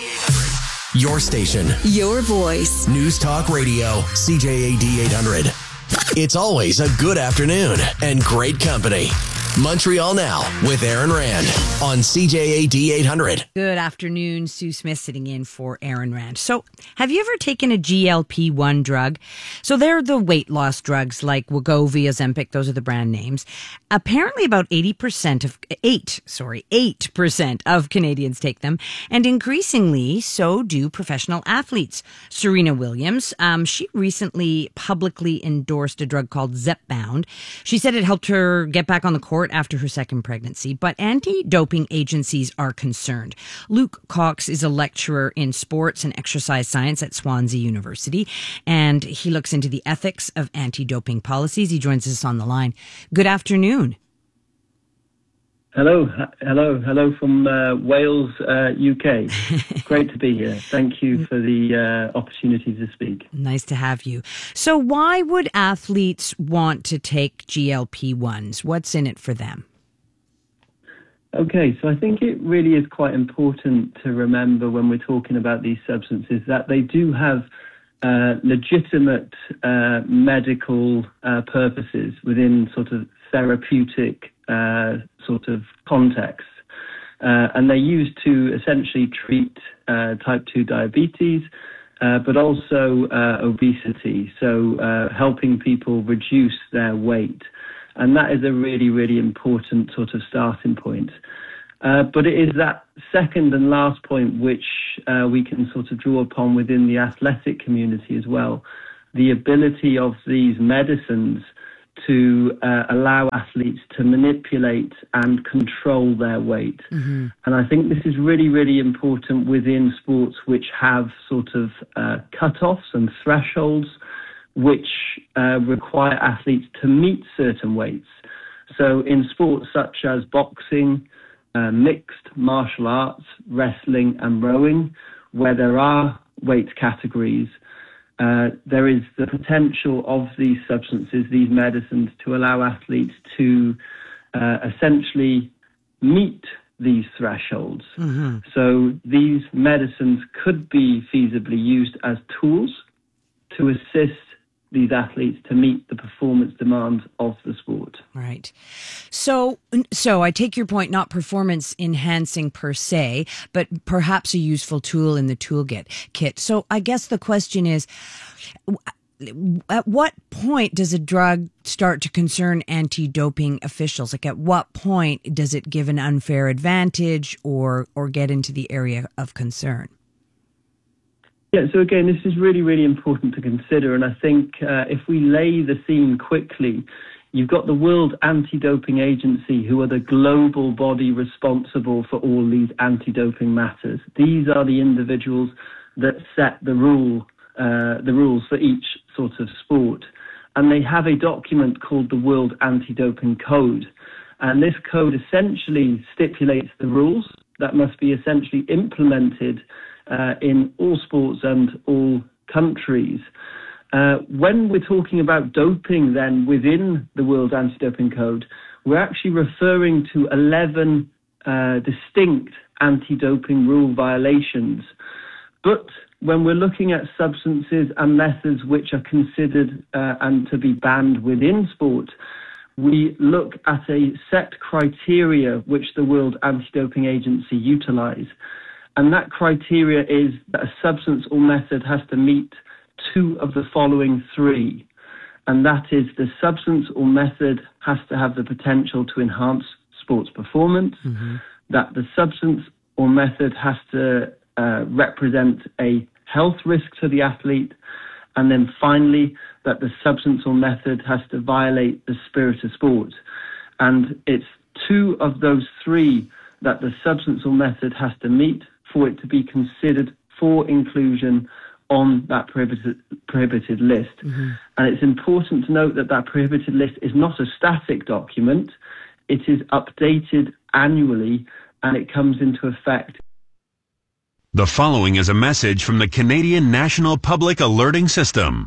Your station.
Your voice.
News Talk Radio, C J A D eight hundred. It's always a good afternoon and great company. Montreal Now with Aaron Rand on C J A D eight hundred.
Good afternoon. Sue Smith sitting in for Aaron Rand. So, have you ever taken a G L P one drug? So, they're the weight loss drugs like Wegovy, Ozempic. Those are the brand names. Apparently, about eighty percent of eight, sorry, eight percent of Canadians take them, and increasingly so do professional athletes. Serena Williams, um, she recently publicly endorsed a drug called Zepbound. She said it helped her get back on the court after her second pregnancy, but anti-doping agencies are concerned. Luke Cox is a lecturer in sports and exercise science at Swansea University, and he looks into the ethics of anti-doping policies. He joins us on the line. Good afternoon.
Hello, hello, hello from uh, Wales, uh, U K. Great to be here. Thank you for the uh, opportunity to speak.
Nice to have you. So why would athletes want to take G L P ones? What's in it for them?
Okay, so I think it really is quite important to remember when we're talking about these substances that they do have uh, legitimate uh, medical uh, purposes within sort of therapeutic uh, sort of contexts. Uh, and they're used to essentially treat uh, type two diabetes, uh, but also uh, obesity, so uh, helping people reduce their weight. And that is a really, really important sort of starting point. Uh, but it is that second and last point which uh, we can sort of draw upon within the athletic community as well, the ability of these medicines to uh, allow athletes to manipulate and control their weight. Mm-hmm. And I think this is really, really important within sports which have sort of uh, cut-offs and thresholds which uh, require athletes to meet certain weights. So in sports such as boxing, uh, mixed martial arts, wrestling and rowing, where there are weight categories, Uh, there is the potential of these substances, these medicines, to allow athletes to uh, essentially meet these thresholds. Mm-hmm. So these medicines could be feasibly used as tools to assist these athletes to meet the performance demands of the sport.
Right. So, so I take your point, not performance enhancing per se, but perhaps a useful tool in the toolkit kit. So I guess the question is, at what point does a drug start to concern anti-doping officials? Like, at what point does it give an unfair advantage or, or get into the area of concern?
Yeah, so again, this is really, really important to consider. And I think uh, if we lay the scene quickly, you've got the World Anti-Doping Agency, who are the global body responsible for all these anti-doping matters. These are the individuals that set the rule, uh, the rules for each sort of sport. And they have a document called the World Anti-Doping Code. And this code essentially stipulates the rules that must be essentially implemented Uh, in all sports and all countries. Uh, when we're talking about doping then within the World Anti-Doping Code, we're actually referring to eleven uh, distinct anti-doping rule violations. But when we're looking at substances and methods which are considered uh, and to be banned within sport, we look at a set criteria which the World Anti-Doping Agency utilize. And that criteria is that a substance or method has to meet two of the following three. And that is the substance or method has to have the potential to enhance sports performance, mm-hmm. that the substance or method has to uh, represent a health risk to the athlete, and then finally, that the substance or method has to violate the spirit of sport. And it's two of those three that the substance or method has to meet for it to be considered for inclusion on that prohibited, prohibited list. Mm-hmm. And it's important to note that that prohibited list is not a static document. It is updated annually, and it comes into effect.
The following is a message from the Canadian National Public Alerting System.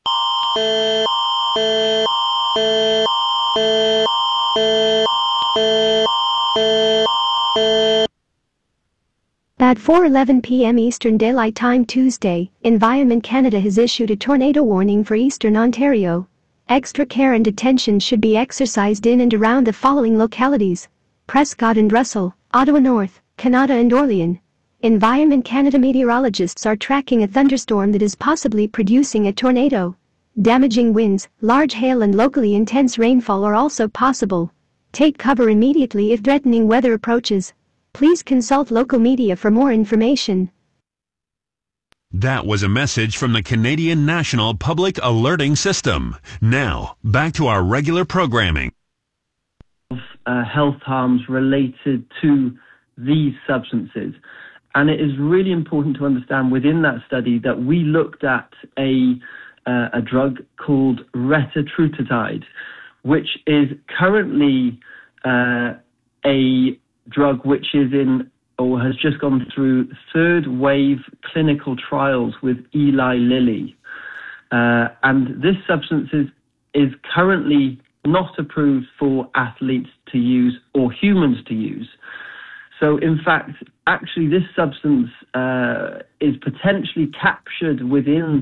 At four eleven p.m. Eastern Daylight Time Tuesday, Environment Canada has issued a tornado warning for Eastern Ontario. Extra care and attention should be exercised in and around the following localities: Prescott and Russell, Ottawa North, Canada and Orleans. Environment Canada meteorologists are tracking a thunderstorm that is possibly producing a tornado. Damaging winds, large hail and locally intense rainfall are also possible. Take cover immediately if threatening weather approaches. Please consult local media for more information.
That was a message from the Canadian National Public Alerting System. Now, back to our regular programming.
Uh, health harms related to these substances. And it is really important to understand within that study that we looked at a, uh, a drug called retatrutide, which is currently uh, a drug which is in or has just gone through third wave clinical trials with Eli Lilly. Uh, and this substance is, is currently not approved for athletes to use or humans to use. So in fact, actually this substance uh, is potentially captured within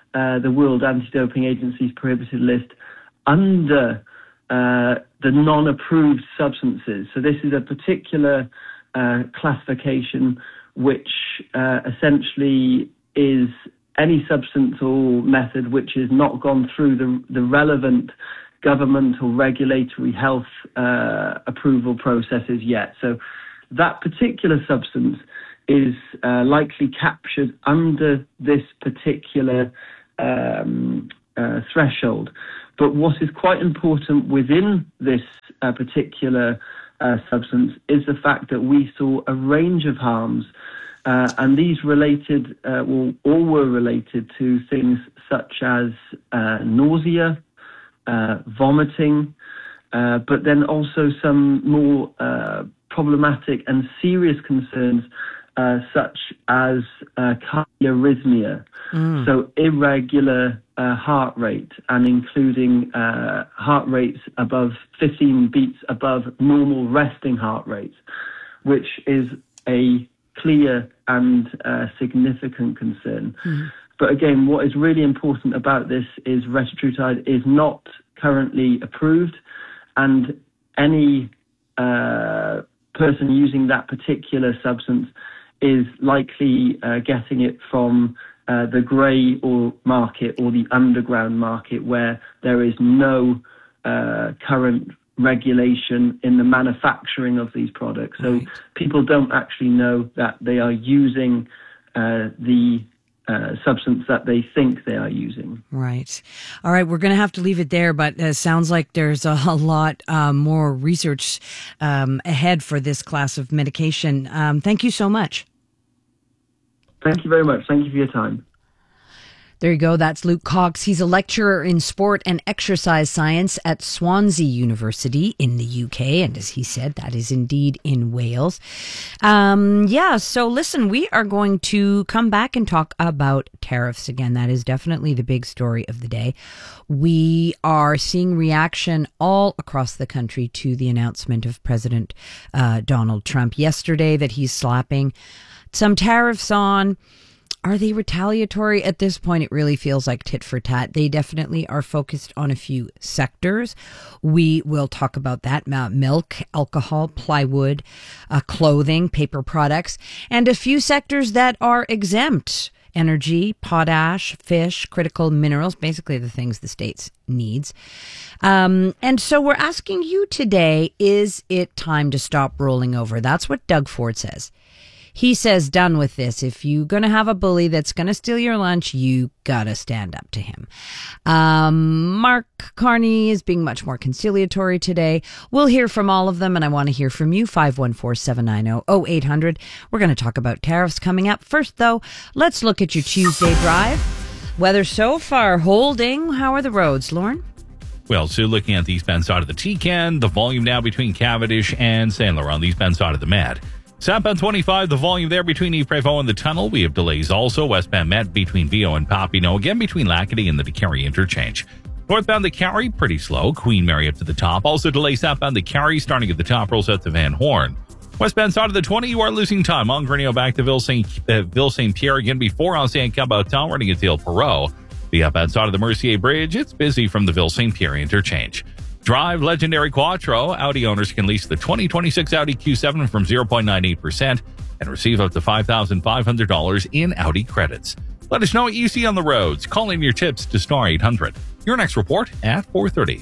uh, the World Anti-Doping Agency's prohibited list under uh, the non-approved substances. So this is a particular uh, classification which uh, essentially is any substance or method which has not gone through the, the relevant government or regulatory health uh, approval processes yet. So that particular substance is uh, likely captured under this particular um, uh, threshold. But what is quite important within this uh, particular uh, substance is the fact that we saw a range of harms, uh, and these related, uh, well, all were related to things such as uh, nausea, uh, vomiting, uh, but then also some more uh, problematic and serious concerns uh, such as uh, cardiorrhythmia, mm. so irregular uh, heart rate, and including uh, heart rates above fifteen beats above normal resting heart rates, which is a clear and uh, significant concern. Mm. But again, what is really important about this is retatrutide is not currently approved, and any uh, person using that particular substance is likely uh, getting it from uh, the grey or market or the underground market, where there is no uh, current regulation in the manufacturing of these products. So right. people don't actually know that they are using uh, the Uh, substance that they think they are using.
Right. All right. We're going to have to leave it there, but it sounds like there's a, a lot um, more research um, ahead for this class of medication. Um, thank you so much.
Thank you very much. Thank you for your time.
There you go. That's Luke Cox. He's a lecturer in sport and exercise science at Swansea University in the U K. And as he said, that is indeed in Wales. Um, yeah, so listen, we are going to come back and talk about tariffs again. That is definitely the big story of the day. We are seeing reaction all across the country to the announcement of President uh, Donald Trump yesterday that he's slapping some tariffs on. Are they retaliatory? At this point, it really feels like tit for tat. They definitely are focused on a few sectors. We will talk about that. Milk, alcohol, plywood, uh, clothing, paper products, and a few sectors that are exempt. Energy, potash, fish, critical minerals, basically the things the States needs. Um, and so we're asking you today, is it time to stop rolling over? That's what Doug Ford says. He says, done with this. If you're going to have a bully that's going to steal your lunch, you got to stand up to him. Um, Mark Carney is being much more conciliatory today. We'll hear from all of them, and I want to hear from you. five one four, seven nine zero, zero eight hundred. We're going to talk about tariffs coming up. First, though, let's look at your Tuesday drive. Weather so far holding. How are the roads, Lauren?
Well, so looking at the eastbound side of the T-Can, the volume now between Cavendish and Saint Laurent on the eastbound side of the Met. Southbound twenty-five, the volume there between Yves-Prévost and the tunnel. We have delays also. Westbound Met between Viau and Papineau. Again, between Lacadie and the DeCarry interchange. Northbound the Carry, pretty slow. Queen Mary up to the top. Also delays southbound the Carry, starting at the top, rolls out to Van Horn. Westbound side of the twenty, you are losing time. On Grenio back to Ville Saint uh, Ville Saint Pierre. Again, before on Saint Cabotin, running at Ile Perrot. The upbound side of the Mercier Bridge, it's busy from the Ville Saint Pierre interchange. Drive Legendary Quattro. Audi owners can lease the twenty twenty-six Audi Q seven from zero point nine eight percent and receive up to five thousand five hundred dollars in Audi credits. Let us know what you see on the roads. Call in your tips to star eight hundred. Your next report at four thirty.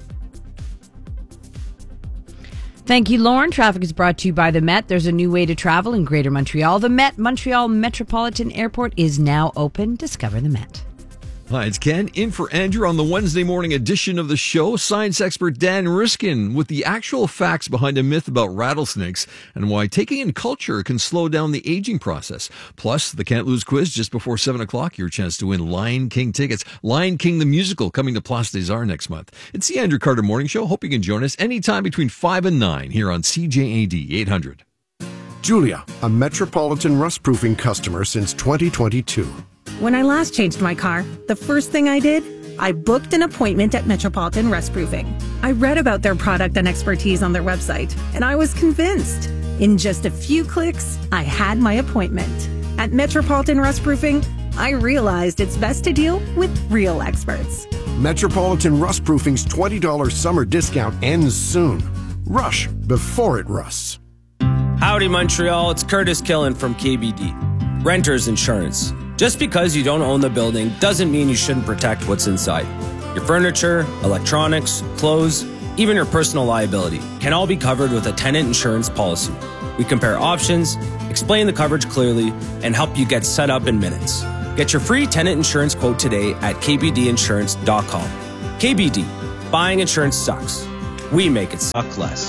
Thank you, Lauren. Traffic is brought to you by the Met. There's a new way to travel in Greater Montreal. The Met Montreal Metropolitan Airport is now open. Discover the Met.
Hi, it's Ken, in for Andrew on the Wednesday morning edition of the show. Science expert Dan Riskin with the actual facts behind a myth about rattlesnakes and why taking in culture can slow down the aging process. Plus, the Can't Lose quiz just before seven o'clock, your chance to win Lion King tickets. Lion King the Musical coming to Place des Arts next month. It's the Andrew Carter Morning Show. Hope you can join us anytime between five and nine here on C J A D eight hundred.
Julia, a Metropolitan rust-proofing customer since twenty twenty-two.
When I last changed my car, the first thing I did, I booked an appointment at Metropolitan Rustproofing. I read about their product and expertise on their website, and I was convinced. In just a few clicks, I had my appointment. At Metropolitan Rustproofing, I realized it's best to deal with real experts.
Metropolitan Rust Proofing's twenty dollars summer discount ends soon. Rush before it rusts.
Howdy, Montreal. It's Curtis Killen from K B D. Renters Insurance. Just because you don't own the building doesn't mean you shouldn't protect what's inside. Your furniture, electronics, clothes, even your personal liability can all be covered with a tenant insurance policy. We compare options, explain the coverage clearly, and help you get set up in minutes. Get your free tenant insurance quote today at k b d insurance dot com. K B D. Buying insurance sucks. We make it suck less.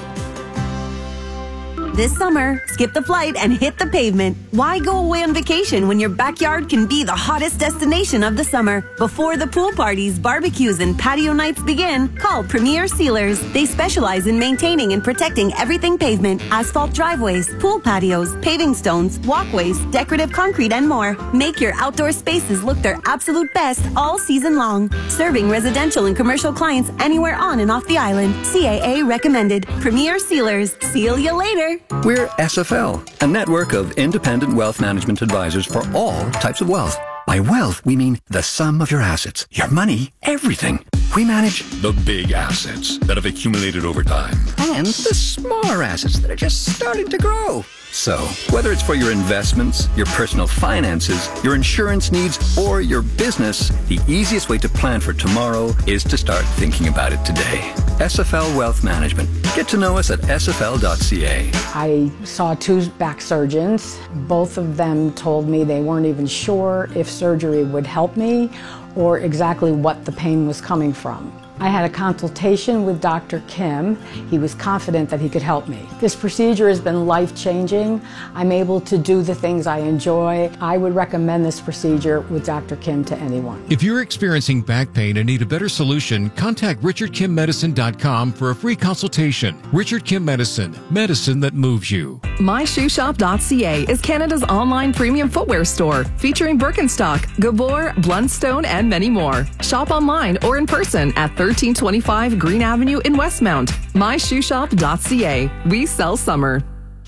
This summer, skip the flight and hit the pavement. Why go away on vacation when your backyard can be the hottest destination of the summer? Before the pool parties, barbecues, and patio nights begin, call Premier Sealers. They specialize in maintaining and protecting everything pavement, asphalt driveways, pool patios, paving stones, walkways, decorative concrete, and more. Make your outdoor spaces look their absolute best all season long. Serving residential and commercial clients anywhere on and off the island. C A A recommended. Premier Sealers. Seal you later.
We're S F L, a network of independent wealth management advisors for all types of wealth. By wealth, we mean the sum of your assets, your money, everything. We manage the big assets that have accumulated over time and the smaller assets that are just starting to grow. So, whether it's for your investments, your personal finances, your insurance needs, or your business, the easiest way to plan for tomorrow is to start thinking about it today. S F L Wealth Management. Get to know us at s f l dot c a.
I saw two back surgeons. Both of them told me they weren't even sure if surgery would help me or exactly what the pain was coming from. I had a consultation with Doctor Kim. He was confident that he could help me. This procedure has been life-changing. I'm able to do the things I enjoy. I would recommend this procedure with Doctor Kim to anyone.
If you're experiencing back pain and need a better solution, contact richard kim medicine dot com for a free consultation. Richard Kim Medicine, medicine that moves you.
my shoe shop dot c a is Canada's online premium footwear store, featuring Birkenstock, Gabor, Blundstone, and many more. Shop online or in person at thirteen twenty-five Green Avenue in Westmount. my shoe shop dot c a. We sell summer.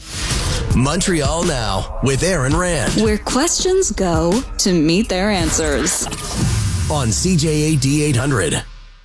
Montreal Now with Aaron Rand.
Where questions go to meet their answers.
On C J A D eight hundred.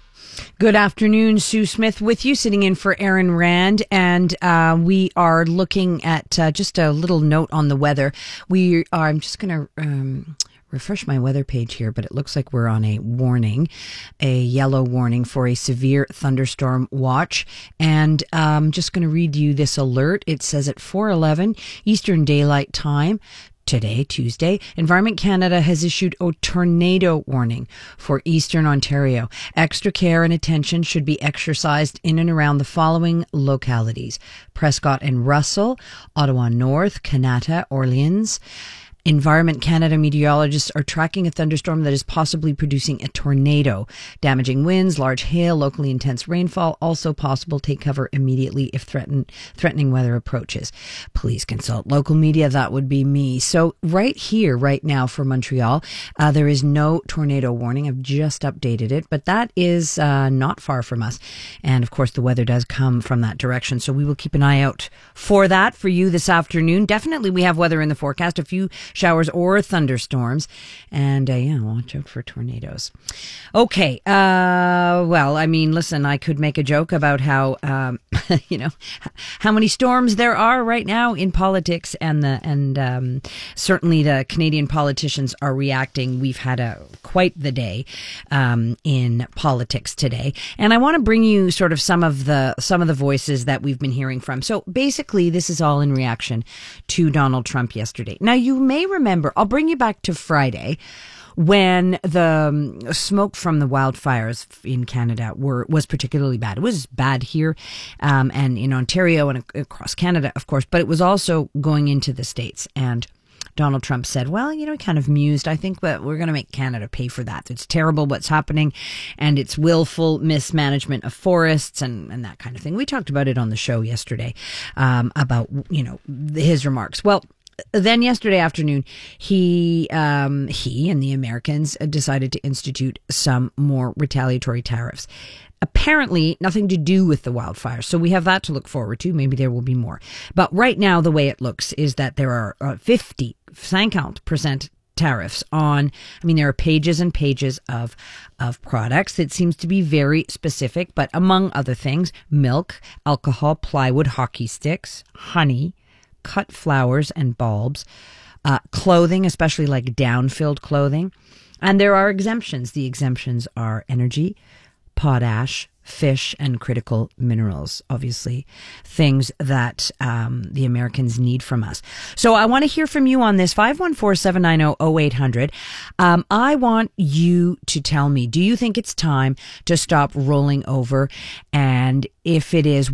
Good afternoon, Sue Smith with you, sitting in for Aaron Rand, and uh, we are looking at uh, just a little note on the weather. We are, I'm just going to um, refresh my weather page here, but it looks like we're on a warning, a yellow warning for a severe thunderstorm watch. And I'm just going to read you this alert. It says at four eleven Eastern Daylight Time, today, Tuesday, Environment Canada has issued a tornado warning for Eastern Ontario. Extra care and attention should be exercised in and around the following localities: Prescott and Russell, Ottawa North, Kanata, Orleans. Environment Canada meteorologists are tracking a thunderstorm that is possibly producing a tornado. Damaging winds, large hail, locally intense rainfall also possible. Take cover immediately if threaten, threatening weather approaches. Please consult local media. That would be me. So right here, right now for Montreal, uh, there is no tornado warning. I've just updated it, but that is uh, not far from us. And of course, the weather does come from that direction. So we will keep an eye out for that for you this afternoon. Definitely we have weather in the forecast. A few showers or thunderstorms, and uh, yeah, watch out for tornadoes. Okay, uh, well, I mean, listen, I could make a joke about how, um, you know, how many storms there are right now in politics, and the and um, certainly the Canadian politicians are reacting. We've had a quite the day um, in politics today, and I want to bring you sort of some of the some of the voices that we've been hearing from. So basically, this is all in reaction to Donald Trump yesterday. Now, you may remember, I'll bring you back to Friday when the um, smoke from the wildfires in Canada were was particularly bad. It was bad here um, and in Ontario and across Canada, of course, but it was also going into the States. And Donald Trump said, well, you know, he kind of mused, I think that we're going to make Canada pay for that. It's terrible what's happening, and it's willful mismanagement of forests and, and that kind of thing. We talked about it on the show yesterday um, about, you know, his remarks. Well, then yesterday afternoon, he um, he and the Americans decided to institute some more retaliatory tariffs. Apparently nothing to do with the wildfires. So we have that to look forward to. Maybe there will be more. But right now, the way it looks is that there are uh, fifty, cinquante percent tariffs on, I mean, there are pages and pages of of products. It seems to be very specific, but among other things, milk, alcohol, plywood, hockey sticks, honey, cut flowers and bulbs, uh, clothing, especially like down-filled clothing. And there are exemptions. The exemptions are energy, potash, fish, and critical minerals, obviously things that um, the Americans need from us. So I want to hear from you on this, five one four, seven nine zero, zero eight hundred. Um, I want you to tell me, do you think it's time to stop rolling over? And if it is,